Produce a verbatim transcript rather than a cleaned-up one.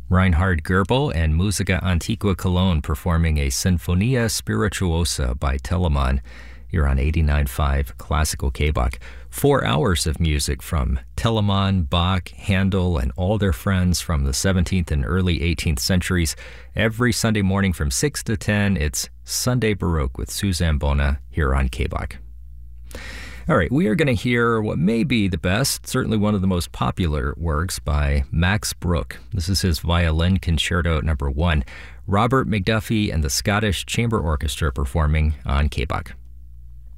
Reinhard Goebel and Musica Antiqua Cologne performing a Sinfonia Spirituosa by Telemann. You're on eighty-nine point five Classical K-Bach. Four hours of music from Telemann, Bach, Handel, and all their friends from the seventeenth and early eighteenth centuries. Every Sunday morning from six to ten, it's Sunday Baroque with Suzanne Bona here on K-Bach. All right, we are going to hear what may be the best, certainly one of the most popular works by Max Bruch. This is his Violin Concerto number one. Robert McDuffie and the Scottish Chamber Orchestra performing on K-Bach.